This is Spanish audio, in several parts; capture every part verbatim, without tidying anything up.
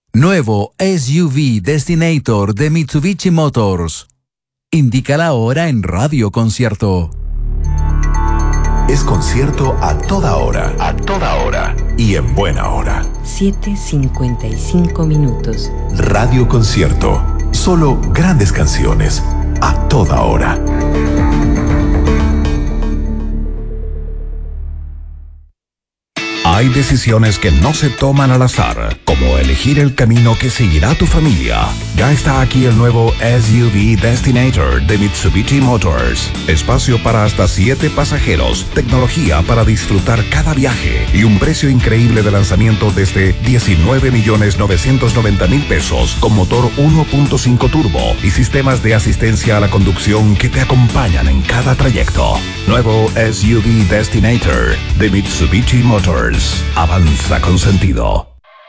Nuevo S U V Destinator de Mitsubishi Motors. Indica la hora en Radio Concierto. Es concierto a toda hora. A toda hora. Y en buena hora. siete cincuenta y cinco minutos. Radio Concierto. Solo grandes canciones. A toda hora. Hay decisiones que no se toman al azar, como elegir el camino que seguirá tu familia. Ya está aquí el nuevo S U V Destinator de Mitsubishi Motors. Espacio para hasta siete pasajeros, tecnología para disfrutar cada viaje y un precio increíble de lanzamiento desde diecinueve millones novecientos noventa mil pesos con motor uno punto cinco turbo y sistemas de asistencia a la conducción que te acompañan en cada trayecto. Nuevo S U V Destinator de Mitsubishi Motors. Avanza con sentido.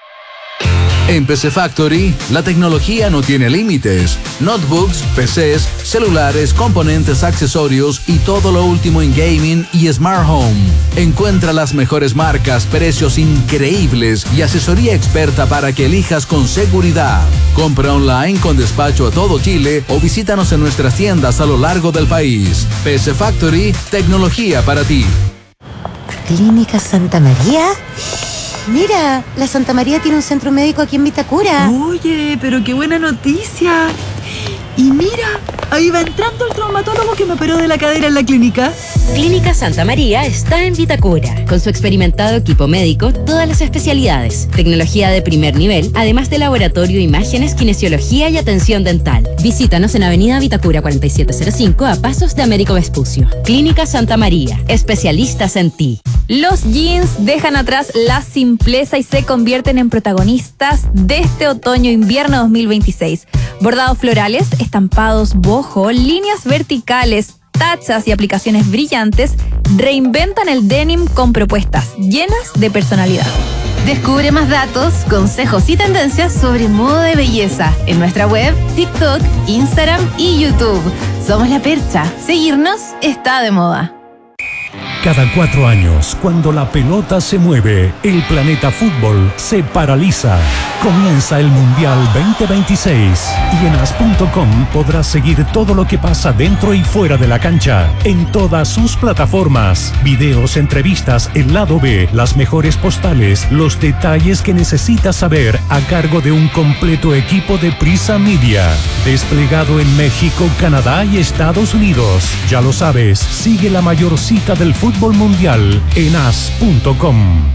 En P C Factory, la tecnología no tiene límites. Notebooks, P Cs, celulares, componentes, accesorios y todo lo último en gaming y smart home. Encuentra las mejores marcas, precios increíbles y asesoría experta para que elijas con seguridad. Compra online con despacho a todo Chile o visítanos en nuestras tiendas a lo largo del país. P C Factory, tecnología para ti. ¿Clínica Santa María? Mira, la Santa María tiene un centro médico aquí en Vitacura. Oye, pero qué buena noticia. Y mira, ahí va entrando el traumatólogo que me operó de la cadera en la clínica. Clínica Santa María está en Vitacura. Con su experimentado equipo médico, todas las especialidades, tecnología de primer nivel, además de laboratorio, imágenes, kinesiología y atención dental. Visítanos en Avenida Vitacura cuarenta y siete cero cinco a pasos de Américo Vespucio. Clínica Santa María, especialistas en ti. Los jeans dejan atrás la simpleza y se convierten en protagonistas de este otoño-invierno dos mil veintiséis. Bordados florales, estampados boho, líneas verticales, tachas y aplicaciones brillantes reinventan el denim con propuestas llenas de personalidad. Descubre más datos, consejos y tendencias sobre moda de belleza en nuestra web, TikTok, Instagram y YouTube. Somos La Percha. Seguirnos está de moda. Cada cuatro años, cuando la pelota se mueve, el planeta fútbol se paraliza. Comienza el Mundial veinte veintiséis y en as punto com podrás seguir todo lo que pasa dentro y fuera de la cancha, en todas sus plataformas. Videos, entrevistas, el lado B, las mejores postales, los detalles que necesitas saber a cargo de un completo equipo de Prisa Media. Desplegado en México, Canadá y Estados Unidos. Ya lo sabes, sigue la mayor cita del fútbol mundial en as punto com.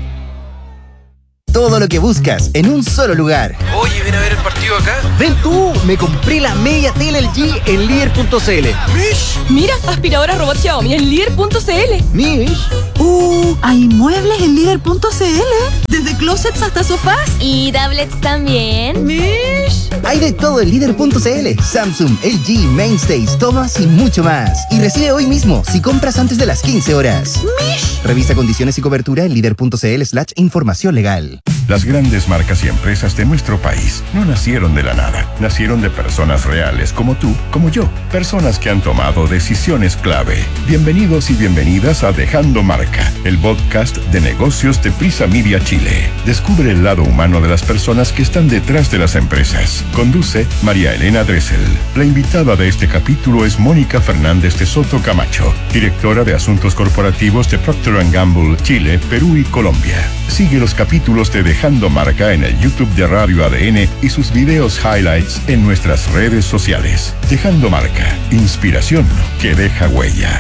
Todo lo que buscas en un solo lugar. Oye, ven a ver el partido acá. Ven tú, me compré la media tele L G en líder punto c l. Mish. Mira, aspiradora robot Xiaomi en líder punto c l. Mish. Uh, hay muebles en líder punto c l. Desde closets hasta sofás. Y tablets también. Mish. Hay de todo en líder punto c l. Samsung, L G, Mainstays, Thomas y mucho más. Y recibe hoy mismo si compras antes de las quince horas. Mish. Revisa condiciones y cobertura en líder punto c l slash información legal. Las grandes marcas y empresas de nuestro país no nacieron de la nada. Nacieron de personas reales como tú, como yo. Personas que han tomado decisiones clave. Bienvenidos y bienvenidas a Dejando Marca, el podcast de negocios de Prisa Media Chile. Descubre el lado humano de las personas que están detrás de las empresas. Conduce María Elena Dressel. La invitada de este capítulo es Mónica Fernández de Soto Camacho, directora de Asuntos Corporativos de Procter and Gamble, Chile, Perú y Colombia. Sigue los capítulos de Dejando Marca en el YouTube de Radio A D N y sus videos highlights en nuestras redes sociales. Dejando Marca, inspiración que deja huella.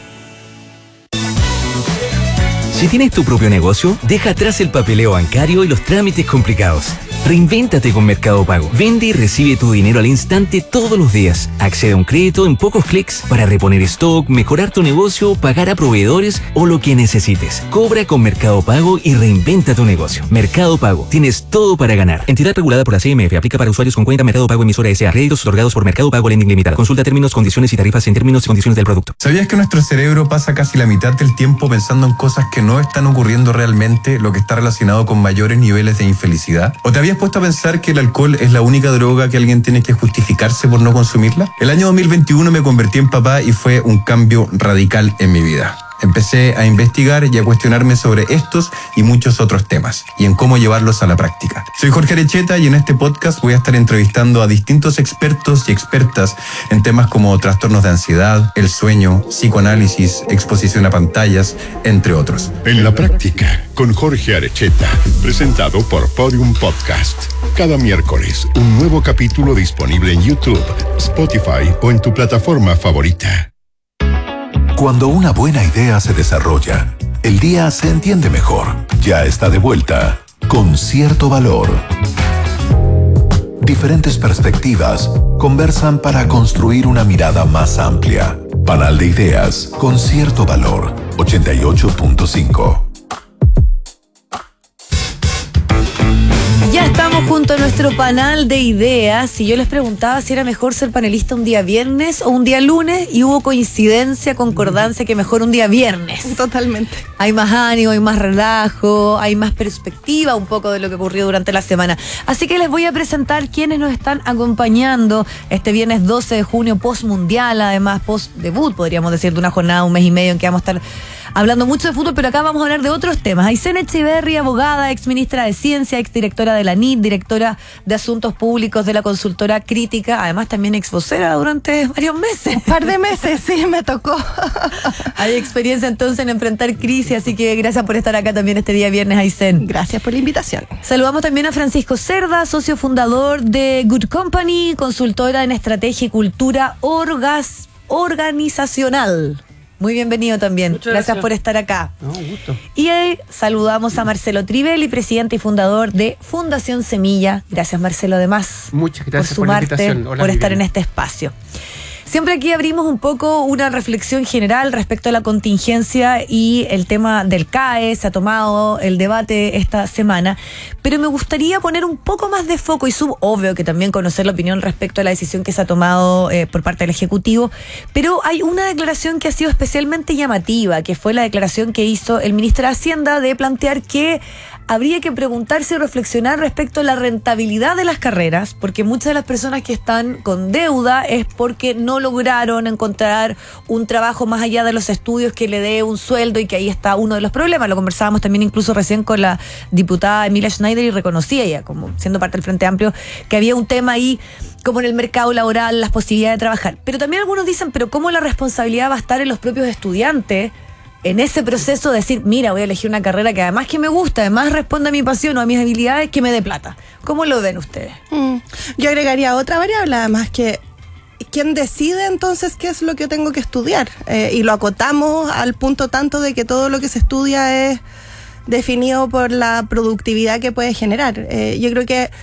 Si tienes tu propio negocio, deja atrás el papeleo bancario y los trámites complicados. Reinvéntate con Mercado Pago. Vende y recibe tu dinero al instante todos los días. Accede a un crédito en pocos clics para reponer stock, mejorar tu negocio, pagar a proveedores o lo que necesites. Cobra con Mercado Pago y reinventa tu negocio. Mercado Pago. Tienes todo para ganar. Entidad regulada por la C M F. Aplica para usuarios con cuenta Mercado Pago emisora S A. Créditos otorgados por Mercado Pago Lending Limitada. Consulta términos, condiciones y tarifas en términos y condiciones del producto. ¿Sabías que nuestro cerebro pasa casi la mitad del tiempo pensando en cosas que no están ocurriendo realmente, lo que está relacionado con mayores niveles de infelicidad? ¿O te habías puesto a pensar que el alcohol es la única droga que alguien tiene que justificarse por no consumirla? El año dos mil veintiuno me convertí en papá y fue un cambio radical en mi vida. Empecé a investigar y a cuestionarme sobre estos y muchos otros temas y en cómo llevarlos a la práctica. Soy Jorge Arecheta y en este podcast voy a estar entrevistando a distintos expertos y expertas en temas como trastornos de ansiedad, el sueño, psicoanálisis, exposición a pantallas, entre otros. En la práctica, con Jorge Arecheta, presentado por Podium Podcast. Cada miércoles, un nuevo capítulo disponible en YouTube, Spotify o en tu plataforma favorita. Cuando una buena idea se desarrolla, el día se entiende mejor. Ya está de vuelta. Con cierto valor. Diferentes perspectivas conversan para construir una mirada más amplia. Panal de ideas con cierto valor. ochenta y ocho punto cinco. Ya estamos junto a nuestro panel de ideas y yo les preguntaba si era mejor ser panelista un día viernes o un día lunes y hubo coincidencia, concordancia que mejor un día viernes. Totalmente. Hay más ánimo, hay más relajo, hay más perspectiva un poco de lo que ocurrió durante la semana. Así que les voy a presentar quienes nos están acompañando este viernes doce de junio, post mundial, además post debut, podríamos decir, de una jornada, un mes y medio en que vamos a estar hablando mucho de fútbol, pero acá vamos a hablar de otros temas. Aysén Echeverri, abogada, ex ministra de Ciencia, ex directora de la N I T, directora de Asuntos Públicos de la consultora Crítica, además también ex vocera durante varios meses. Un par de meses, sí, me tocó. Hay experiencia entonces en enfrentar crisis, así que gracias por estar acá también este día viernes, Aysén. Gracias por la invitación. Saludamos también a Francisco Cerda, socio fundador de Good Company, consultora en estrategia y cultura orgas, organizacional. Muy bienvenido también. Gracias. gracias por estar acá. No, un gusto. Y ahí saludamos a Marcelo Trivelli, presidente y fundador de Fundación Semilla. Gracias, Marcelo, además. Muchas gracias por sumarte, por la invitación. Hola, por estar Viviana. en este espacio. Siempre aquí abrimos un poco una reflexión general respecto a la contingencia y el tema del C A E. Se ha tomado el debate esta semana, pero me gustaría poner un poco más de foco y sub obvio que también conocer la opinión respecto a la decisión que se ha tomado eh, por parte del Ejecutivo, pero hay una declaración que ha sido especialmente llamativa, que fue la declaración que hizo el ministro de Hacienda de plantear que habría que preguntarse y reflexionar respecto a la rentabilidad de las carreras, porque muchas de las personas que están con deuda es porque no lograron encontrar un trabajo más allá de los estudios que le dé un sueldo, y que ahí está uno de los problemas. Lo conversábamos también incluso recién con la diputada Emilia Schneider y reconocía ella, como siendo parte del Frente Amplio, que había un tema ahí como en el mercado laboral, las posibilidades de trabajar. Pero también algunos dicen, pero ¿cómo la responsabilidad va a estar en los propios estudiantes en ese proceso de decir, mira, voy a elegir una carrera que además que me gusta, además responde a mi pasión o a mis habilidades, que me dé plata? ¿Cómo lo ven ustedes? Mm, yo agregaría otra variable, además, que ¿quién decide entonces qué es lo que yo tengo que estudiar? Eh, y lo acotamos al punto tanto de que todo lo que se estudia es definido por la productividad que puede generar. Eh, yo creo que...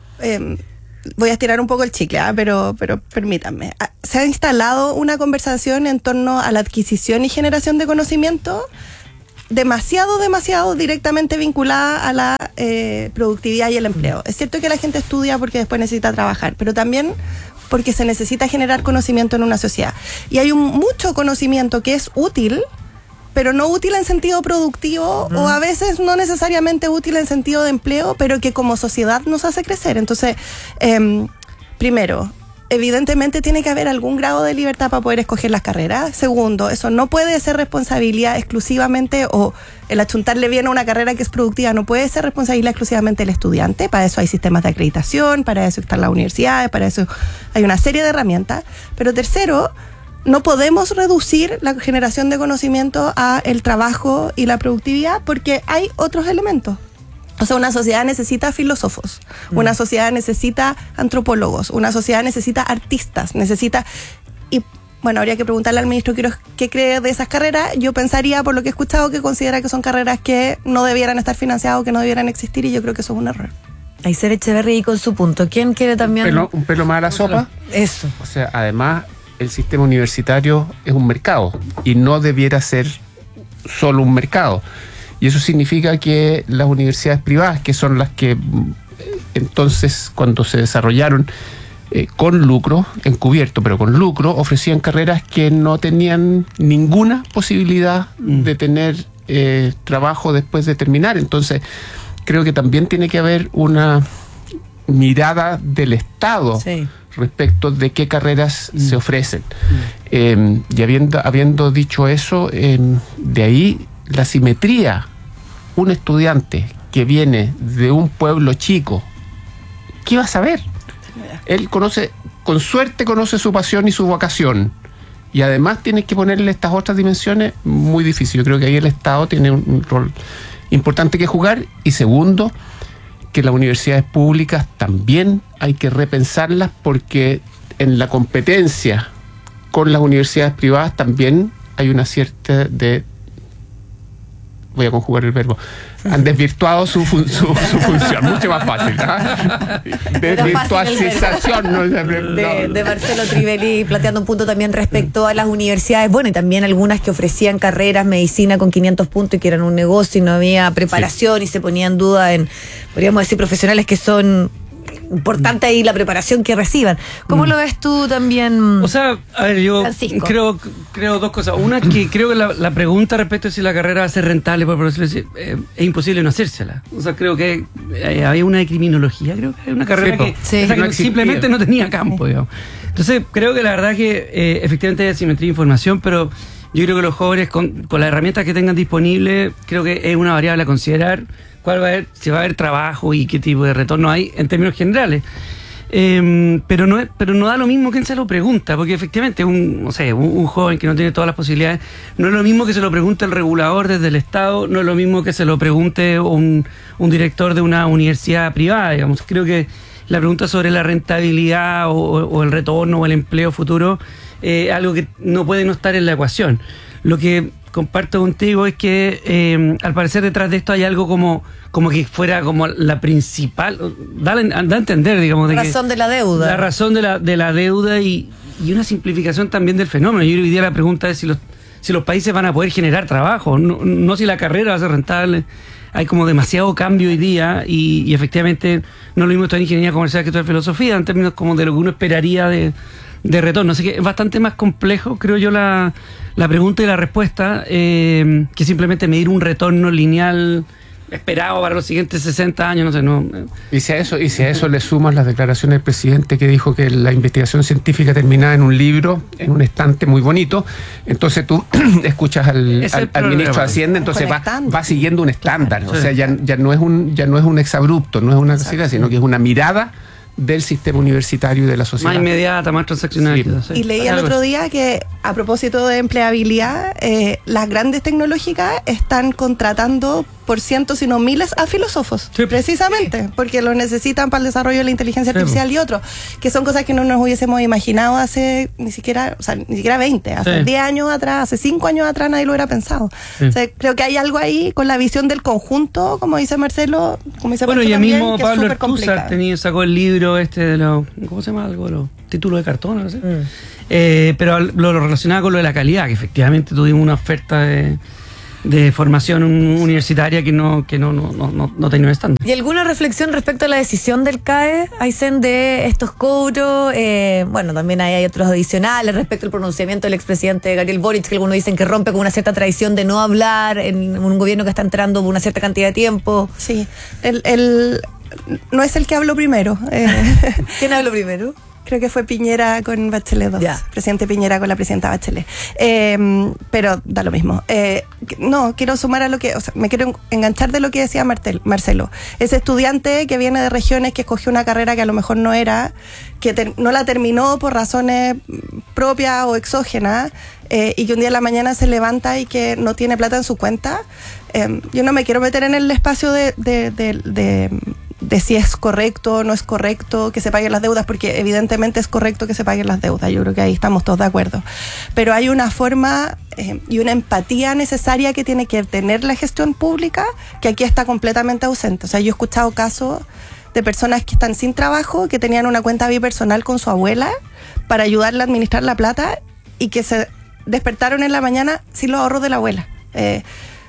Eh, voy a estirar un poco el chicle, ¿eh? pero, pero permítanme. Se ha instalado una conversación en torno a la adquisición y generación de conocimiento demasiado, demasiado directamente vinculada a la eh, productividad y el empleo. Es cierto que la gente estudia porque después necesita trabajar, pero también porque se necesita generar conocimiento en una sociedad. Y hay un, mucho conocimiento que es útil, pero no útil en sentido productivo, uh-huh. o a veces no necesariamente útil en sentido de empleo, pero que como sociedad nos hace crecer. Entonces, eh, primero, evidentemente tiene que haber algún grado de libertad para poder escoger las carreras. Segundo, eso no puede ser responsabilidad exclusivamente, o el achuntarle bien a una carrera que es productiva no puede ser responsabilidad exclusivamente del estudiante. Para eso hay sistemas de acreditación, para eso están las universidades, para eso hay una serie de herramientas. Pero tercero, no podemos reducir la generación de conocimiento a el trabajo y la productividad, porque hay otros elementos. O sea, una sociedad necesita filósofos, mm. una sociedad necesita antropólogos, una sociedad necesita artistas, necesita... Y bueno, habría que preguntarle al ministro Quiroz qué cree de esas carreras. Yo pensaría, por lo que he escuchado, que considera que son carreras que no debieran estar financiadas o que no debieran existir, y yo creo que eso es un error. Aysén Echeverri con su punto. ¿Quién quiere también...? Un pelo, un pelo más a la sopa. Eso. O sea, además, el sistema universitario es un mercado y no debiera ser solo un mercado. Y eso significa que las universidades privadas, que son las que entonces, cuando se desarrollaron eh, con lucro, encubierto, pero con lucro, ofrecían carreras que no tenían ninguna posibilidad mm. de tener eh, trabajo después de terminar. Entonces, creo que también tiene que haber una mirada del Estado sí. respecto de qué carreras mm. se ofrecen. Mm. Eh, y habiendo, habiendo dicho eso, eh, de ahí la simetría. Un estudiante que viene de un pueblo chico ¿qué va a saber? Él conoce, con suerte conoce su pasión y su vocación. Y además tienes que ponerle estas otras dimensiones muy difícil. Yo creo que ahí el Estado tiene un, un rol importante que jugar. Y segundo, que las universidades públicas también hay que repensarlas, porque en la competencia con las universidades privadas también hay una cierta de... voy a conjugar el verbo, han desvirtuado su, fun, su, su función, mucho más fácil, ¿no? Desvirtualización, ¿no? De, de Marcelo Trivelli, planteando un punto también respecto a las universidades, bueno, y también algunas que ofrecían carreras, medicina con quinientos puntos y que eran un negocio y no había preparación, sí, y se ponía en duda en, podríamos decir, profesionales que son... importante ahí la preparación que reciban. ¿Cómo mm. lo ves tú también, O sea, a ver, yo Francisco? creo creo dos cosas. Una, que creo que la, la pregunta respecto a si la carrera va a ser rentable, por decirlo así, eh, es imposible no hacérsela. O sea, creo que eh, había una criminología, creo que hay una carrera sí, que, sí. esa que no simplemente no tenía campo, digamos. Entonces, creo que la verdad que eh, efectivamente hay asimetría de información, pero yo creo que los jóvenes con, con las herramientas que tengan disponibles, creo que es una variable a considerar. ¿Cuál va a haber, si va a haber trabajo y qué tipo de retorno hay en términos generales? Eh, pero no es, pero no da lo mismo quien se lo pregunta, porque efectivamente un, no sé, un, un joven que no tiene todas las posibilidades, no es lo mismo que se lo pregunte el regulador desde el Estado, no es lo mismo que se lo pregunte un, un director de una universidad privada, digamos. Creo que la pregunta sobre la rentabilidad o, o el retorno o el empleo futuro es eh, algo que no puede no estar en la ecuación. Lo que comparto contigo es que eh, al parecer detrás de esto hay algo como como que fuera como la principal, da, da a entender, digamos, de la razón que, de la deuda. La razón de la, de la deuda y, y una simplificación también del fenómeno. Yo hoy día la pregunta es si los, si los países van a poder generar trabajo, no, no si la carrera va a ser rentable. Hay como demasiado cambio hoy día y, y efectivamente no es lo mismo estudiar ingeniería comercial que estudiar filosofía en términos como de lo que uno esperaría de, de retorno. Así que es bastante más complejo, creo yo, la, la pregunta y la respuesta eh, que simplemente medir un retorno lineal esperado para los siguientes sesenta años, no sé, no. Y si a eso, y si a eso le sumas las declaraciones del presidente que dijo que la investigación científica terminaba en un libro, en un estante muy bonito, entonces tú escuchas al, al, al ministro de Hacienda, entonces va, va siguiendo un estándar, claro, o sea, ya, ya no es un, ya no es un exabrupto, no es una cosita, sino que es una mirada del sistema universitario y de la sociedad. Más inmediata, más transaccional. Sí. Sí. Y leí el otro día que, a propósito de empleabilidad, eh, las grandes tecnológicas están contratando por cientos, si no miles, a filósofos. Sí. Precisamente, porque los necesitan para el desarrollo de la inteligencia artificial sí. y otros, que son cosas que no nos hubiésemos imaginado hace ni siquiera, o sea, ni siquiera veinte, hace sí. diez años atrás, hace cinco años atrás nadie lo hubiera pensado. Sí. O sea, creo que hay algo ahí con la visión del conjunto, como dice Marcelo, como dice bueno, Marcelo y el también, mismo que Pablo es súper complicado. Tenía, sacó el libro este de los, ¿cómo se llama algo? Los títulos de cartón, no sé. Mm. Eh, pero lo, lo relacionaba con lo de la calidad, que efectivamente tuvimos una oferta de de formación universitaria que no que no no no, no tenía un estándar. ¿Y alguna reflexión respecto a la decisión del C A E, Aysén, de estos cobros? Eh, bueno, también hay, hay otros adicionales respecto al pronunciamiento del expresidente Gabriel Boric, que algunos dicen que rompe con una cierta tradición de no hablar en un gobierno que está entrando por una cierta cantidad de tiempo. Sí, el, el no es el que habló primero. Eh. ¿Quién habló primero? Creo que fue Piñera con Bachelet dos. Yeah. Presidente Piñera con la presidenta Bachelet. Eh, pero da lo mismo. Eh, no, quiero sumar a lo que... O sea, me quiero enganchar de lo que decía Martel, Marcelo. Ese estudiante que viene de regiones, que escogió una carrera que a lo mejor no era, que ter, no la terminó por razones propias o exógenas, eh, y que un día en la mañana se levanta y que no tiene plata en su cuenta. Eh, yo no me quiero meter en el espacio de... de, de, de de si es correcto o no es correcto que se paguen las deudas, porque evidentemente es correcto que se paguen las deudas, yo creo que ahí estamos todos de acuerdo, pero hay una forma eh, y una empatía necesaria que tiene que tener la gestión pública que aquí está completamente ausente. O sea, yo he escuchado casos de personas que están sin trabajo, que tenían una cuenta bipersonal con su abuela para ayudarle a administrar la plata y que se despertaron en la mañana sin los ahorros de la abuela. Eh,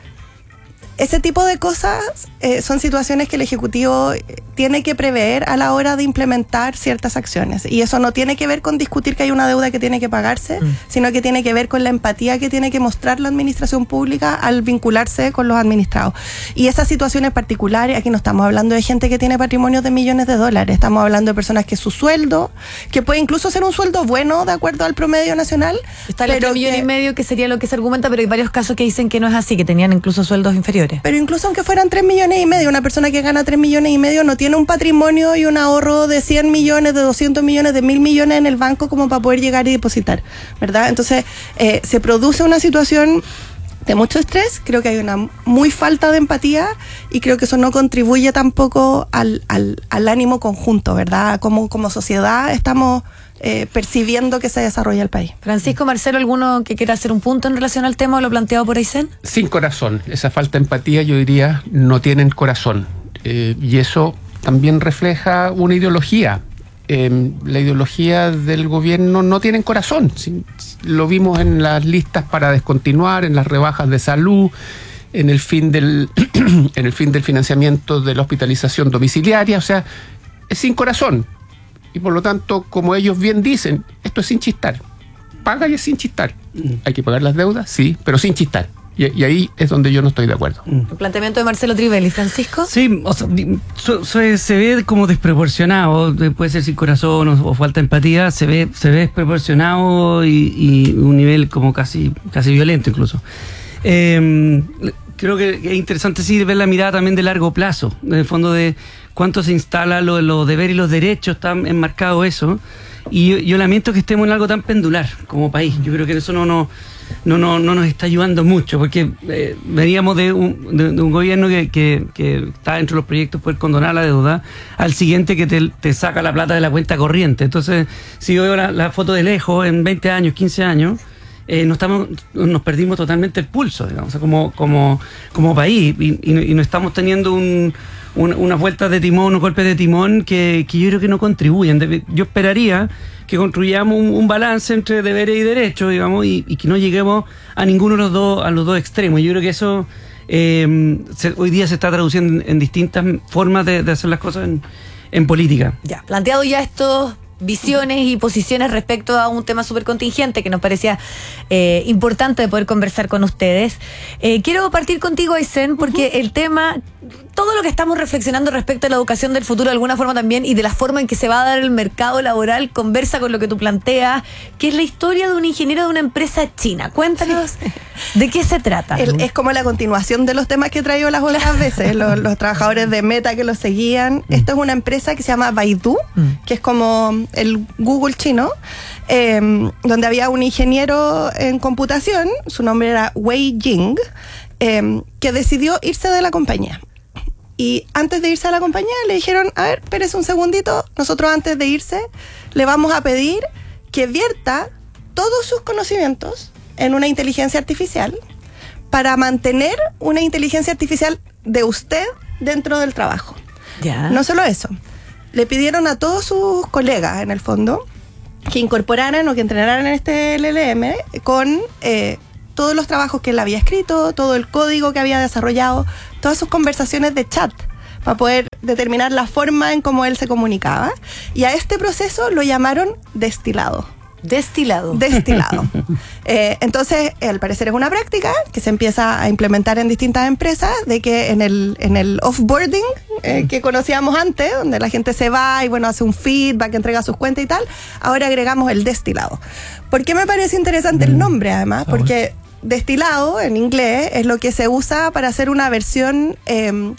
Ese tipo de cosas eh, son situaciones que el Ejecutivo tiene que prever a la hora de implementar ciertas acciones. Y eso no tiene que ver con discutir que hay una deuda que tiene que pagarse, mm. sino que tiene que ver con la empatía que tiene que mostrar la administración pública al vincularse con los administrados. Y esas situaciones particulares, aquí no estamos hablando de gente que tiene patrimonios de millones de dólares, estamos hablando de personas que su sueldo, que puede incluso ser un sueldo bueno de acuerdo al promedio nacional. Está el otro millón y medio que sería lo que se argumenta, pero hay varios casos que dicen que no es así, que tenían incluso sueldos inferiores. mayores. Pero incluso aunque fueran tres millones y medio, una persona que gana tres millones y medio no tiene un patrimonio y un ahorro de cien millones, de doscientos millones, de mil millones en el banco como para poder llegar y depositar, ¿verdad? Entonces, eh, se produce una situación de mucho estrés, creo que hay una muy falta de empatía y creo que eso no contribuye tampoco al, al, al ánimo conjunto, ¿verdad? Como, como sociedad estamos eh, percibiendo que se desarrolla el país. Francisco, Marcelo, ¿alguno que quiera hacer un punto en relación al tema o lo planteado por Aysén? Sin corazón, esa falta de empatía yo diría no tienen corazón eh, y eso también refleja una ideología. Eh, la ideología del gobierno no tiene corazón. Sí, lo vimos en las listas para descontinuar, en las rebajas de salud, en el fin del en el fin del financiamiento de la hospitalización domiciliaria. O sea, es sin corazón. Y por lo tanto, como ellos bien dicen, esto es sin chistar. Paga y es sin chistar. Mm. Hay que pagar las deudas, sí, pero sin chistar. Y, y ahí es donde yo no estoy de acuerdo. El planteamiento de Marcelo Trivelli. ¿Francisco? Sí, o sea, so, so, se ve como desproporcionado, puede ser sin corazón o, o falta de empatía, se ve, se ve desproporcionado y, y un nivel como casi, casi violento incluso. Eh, creo que es interesante sí ver la mirada también de largo plazo, en el fondo de cuánto se instala los lo deberes y los derechos, está enmarcado eso. Y yo, yo lamento que estemos en algo tan pendular como país. Yo creo que eso no, no, no, no, no nos está ayudando mucho, porque eh, veníamos de un, de, de un gobierno que, que, que está dentro de los proyectos poder condonar la deuda, al siguiente que te, te saca la plata de la cuenta corriente. Entonces, si yo veo la, la foto de lejos, en veinte años, quince años, eh, nos, estamos, nos perdimos totalmente el pulso, digamos, o sea, como, como, como país, y, y, y no estamos teniendo un... Una, unas vueltas de timón, unos golpes de timón que, que yo creo que no contribuyen. Yo esperaría que construyamos un, un balance entre deberes y derechos, digamos, y, y que no lleguemos a ninguno de los dos, a los dos extremos. Yo creo que eso eh, se, hoy día se está traduciendo en, en distintas formas de, de hacer las cosas en, en política. Ya, planteado ya estos visiones y posiciones respecto a un tema súper contingente que nos parecía eh, importante de poder conversar con ustedes. Eh, quiero partir contigo, Aysén, porque uh-huh. el tema, todo lo que estamos reflexionando respecto a la educación del futuro de alguna forma también y de la forma en que se va a dar el mercado laboral conversa con lo que tú planteas, que es la historia de un ingeniero de una empresa china. Cuéntanos sí. de qué se trata. El, es como la continuación de los temas que he traído las otras veces, los, los trabajadores de Meta que los seguían. Mm. Esto es una empresa que se llama Baidu, mm. que es como el Google chino, eh, donde había un ingeniero en computación, su nombre era Wei Jing, eh, que decidió irse de la compañía. Y antes de irse a la compañía le dijeron, a ver, espérese un segundito, nosotros antes de irse le vamos a pedir que vierta todos sus conocimientos en una inteligencia artificial para mantener una inteligencia artificial de usted dentro del trabajo. Ya. No solo eso, le pidieron a todos sus colegas, en el fondo, que incorporaran o que entrenaran en este L L M con eh, todos los trabajos que él había escrito, todo el código que había desarrollado, todas sus conversaciones de chat, para poder determinar la forma en cómo él se comunicaba. Y a este proceso lo llamaron destilado. Destilado. Destilado. eh, entonces, al parecer es una práctica que se empieza a implementar en distintas empresas, de que en el, en el offboarding eh, que conocíamos antes, donde la gente se va y bueno hace un feedback, entrega sus cuentas y tal, ahora agregamos el destilado. ¿Por qué me parece interesante el nombre, además? Porque destilado en inglés es lo que se usa para hacer una versión eh,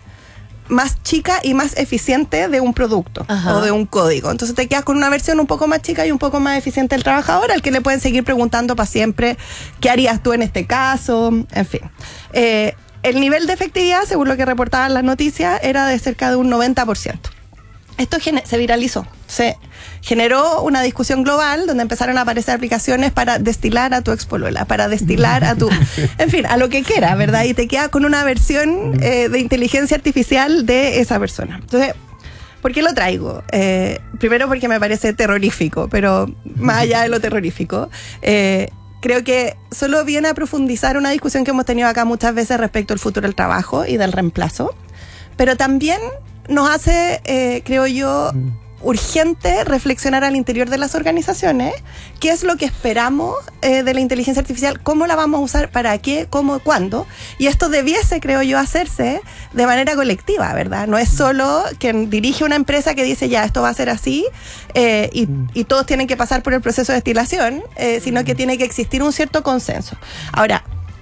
más chica y más eficiente de un producto. Ajá. O de un código. Entonces te quedas con una versión un poco más chica y un poco más eficiente del trabajador, al que le pueden seguir preguntando para siempre qué harías tú en este caso, en fin. Eh, el nivel de efectividad, según lo que reportaban las noticias, era de cerca de un noventa por ciento. Esto se viralizó, se generó una discusión global donde empezaron a aparecer aplicaciones para destilar a tu expolola, para destilar a tu, en fin, a lo que quiera, ¿verdad? Y te quedas con una versión eh, de inteligencia artificial de esa persona. Entonces, ¿por qué lo traigo? Eh, primero porque me parece terrorífico, pero más allá de lo terrorífico, eh, creo que solo viene a profundizar una discusión que hemos tenido acá muchas veces respecto al futuro del trabajo y del reemplazo, pero también nos hace, eh, creo yo, urgente reflexionar al interior de las organizaciones qué es lo que esperamos eh, de la inteligencia artificial, cómo la vamos a usar, para qué, cómo, cuándo. Y esto debiese, creo yo, hacerse de manera colectiva, ¿verdad? No es solo quien dirige una empresa que dice ya, esto va a ser así eh, y, y todos tienen que pasar por el proceso de destilación, eh, sino que tiene que existir un cierto consenso. Ahora,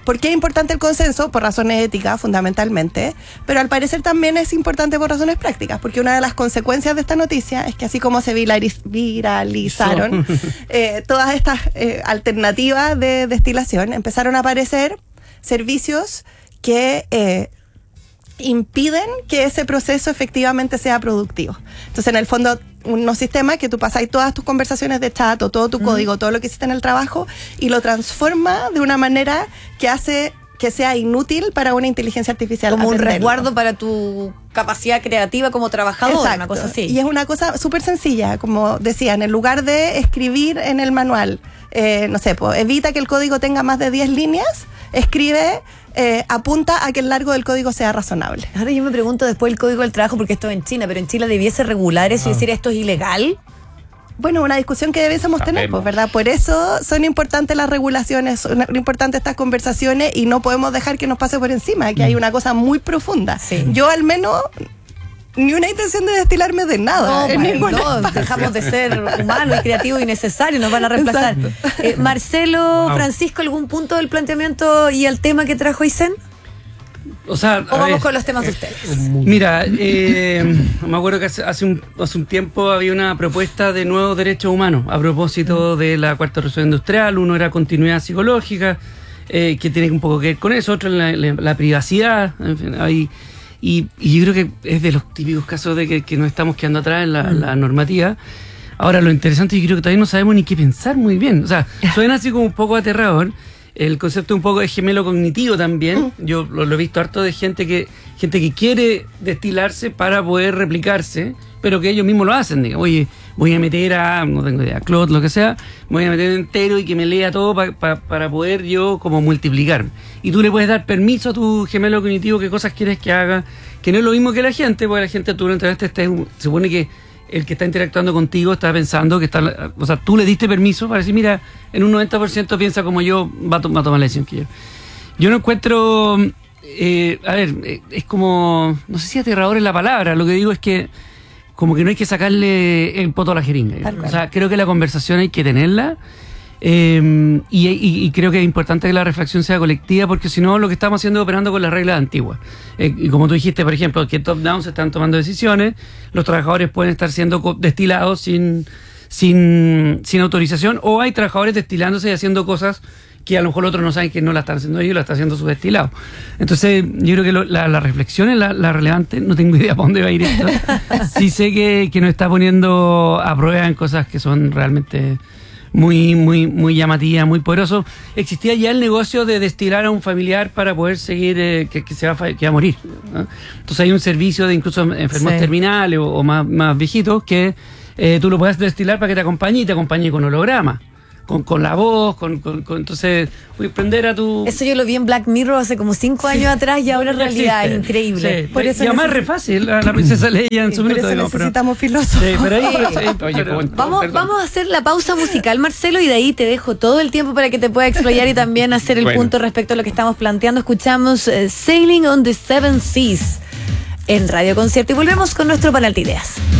¿Por qué es importante el consenso? Por razones éticas, fundamentalmente, pero al parecer también es importante por razones prácticas, porque una de las consecuencias de esta noticia es que así como se viraliz- viralizaron eh, todas estas eh, alternativas de destilación, empezaron a aparecer servicios que eh, impiden que ese proceso efectivamente sea productivo. Entonces, en el fondo, unos sistemas que tú pasas todas tus conversaciones de chat o todo tu mm. código, todo lo que hiciste en el trabajo, y lo transforma de una manera que hace que sea inútil para una inteligencia artificial. Como atenderlo. un resguardo para tu capacidad creativa como trabajador, Exacto. una cosa así. Y es una cosa súper sencilla, como decían, en lugar de escribir en el manual, eh, no sé, pues, evita que el código tenga más de diez líneas, escribe... Eh, apunta a que el largo del código sea razonable. Ahora yo me pregunto después el código del trabajo, porque esto es en China, pero en Chile debiese regular eso ah. y decir esto es ilegal. Bueno, una discusión que debiésemos tener, pues, ¿verdad? Por eso son importantes las regulaciones, son importantes estas conversaciones y no podemos dejar que nos pase por encima, que mm. hay una cosa muy profunda. Sí. Yo al menos... ni una intención de destilarme de nada. No, en ninguna no dejamos de ser humanos y creativos y necesarios, nos van a reemplazar. Eh, Marcelo, wow. Francisco, ¿algún punto del planteamiento y el tema que trajo Aysén? O sea, ¿O vamos ver, con los temas de ustedes? Mira, eh, me acuerdo que hace, hace, un, hace un tiempo había una propuesta de nuevos derechos humanos a propósito mm. de la cuarta revolución industrial. Uno era continuidad psicológica, eh, que tiene un poco que ver con eso, otro la, la, la privacidad, en fin, hay... Y, y yo creo que es de los típicos casos de que, que nos estamos quedando atrás en la, mm. la normativa. Ahora, lo interesante, yo creo que todavía no sabemos ni qué pensar muy bien. O sea, suena así como un poco aterrador. El concepto un poco de gemelo cognitivo también. Mm. Yo lo, lo he visto harto de gente que gente que quiere destilarse para poder replicarse, pero que ellos mismos lo hacen. Digan, oye, voy a meter a, no tengo idea, a Claude, lo que sea, voy a meter entero y que me lea todo pa, pa, para poder yo como multiplicar. Y tú le puedes dar permiso a tu gemelo cognitivo qué cosas quieres que haga, que no es lo mismo que la gente, porque la gente tú lo entrenaste, se supone que el que está interactuando contigo está pensando que está, o sea, tú le diste permiso para decir, mira, en un noventa por ciento piensa como yo, va a, to- va a tomar la decisión que yo. Yo no encuentro, eh, a ver, eh, es como, no sé si aterrador es la palabra, lo que digo es que como que no hay que sacarle el poto a la jeringa. O sea, creo que la conversación hay que tenerla, eh, y, y, y creo que es importante que la reflexión sea colectiva, porque si no lo que estamos haciendo es operando con las reglas antiguas. Eh, y como tú dijiste, por ejemplo, que top-down se están tomando decisiones, los trabajadores pueden estar siendo destilados sin, sin, sin autorización, o hay trabajadores destilándose y haciendo cosas que a lo mejor otros no saben que no la están haciendo ellos, la están haciendo su destilado. Entonces, yo creo que lo, la, la reflexión es la, la relevante. No tengo idea para dónde va a ir esto. Sí sé que, que nos está poniendo a prueba en cosas que son realmente muy, muy, muy llamativas, muy poderosas. Existía ya el negocio de destilar a un familiar para poder seguir, eh, que, que se va a, que va a morir, ¿no? Entonces hay un servicio de incluso enfermos sí. terminales o, o más, más viejitos que eh, tú lo puedes destilar para que te acompañe y te acompañe con holograma. Con, con la voz, con, con, con entonces puedes prender a tu... Eso yo lo vi en Black Mirror hace como cinco sí. años atrás y ahora en realidad es increíble. Sí. Por eso y además es re fácil, la, la princesa Leia en sí, su minuto. Por eso digo, necesitamos pero... filósofos. Sí, pero ahí, sí. Oye, pero... Vamos, vamos a hacer la pausa musical, Marcelo, y de ahí te dejo todo el tiempo para que te pueda explayar y también hacer el bueno. punto respecto a lo que estamos planteando. Escuchamos uh, Sailing on the Seven Seas en Radio Concierto y volvemos con nuestro panel de ideas.